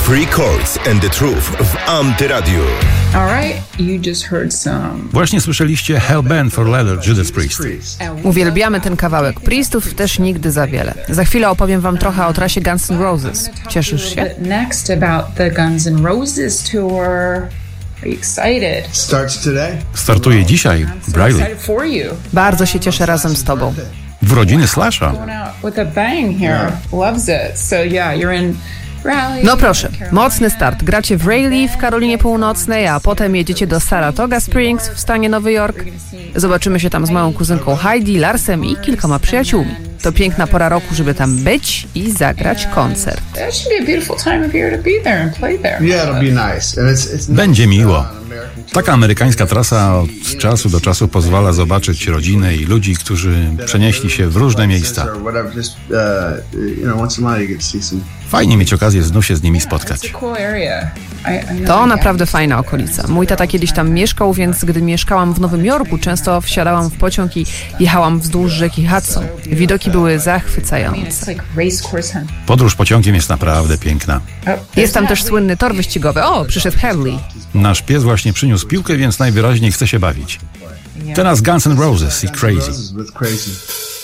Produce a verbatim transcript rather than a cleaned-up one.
Three Chords and the Truth w Antyradiu. Właśnie słyszeliście Hellbent for Leather, Judas Priest. Uwielbiamy ten kawałek. Priestów też nigdy za wiele. Za chwilę opowiem wam trochę o trasie Guns N' Roses. Cieszysz się? Next about the Guns N' Roses tour. Are you excited? Starts today. Startuje dzisiaj, Briley. Excited for you. Bardzo się cieszę razem z tobą. W rodziny Slasha. Going out with a bang here. Loves it. So yeah, you're in Raleigh. No proszę, mocny start. Gracie w Raleigh w Karolinie Północnej, a potem jedziecie do Saratoga Springs w stanie Nowy Jork. Zobaczymy się tam z moją kuzynką Heidi, Larsem i kilkoma przyjaciółmi. To piękna pora roku, żeby tam być i zagrać koncert. That should be a beautiful time of year to be there and play there. Yeah, it'll be nice. And it's, it's Będzie miło. Taka amerykańska trasa od czasu do czasu pozwala zobaczyć rodziny i ludzi, którzy przenieśli się w różne miejsca. Fajnie mieć okazję znów się z nimi spotkać. It's a cool area. I, I know. To naprawdę fajna okolica. Mój tata kiedyś tam mieszkał, więc gdy mieszkałam w Nowym Jorku, często wsiadałam w pociąg i jechałam wzdłuż rzeki Hudson. Widoki były zachwycające. It's like race course hunt. Podróż pociągiem jest naprawdę piękna. Jest tam też słynny tor wyścigowy. O, przyszedł Harley. Nasz pies właśnie przyniósł piłkę, więc najwyraźniej chce się bawić. Teraz Guns N' Roses i Crazy. with Crazy.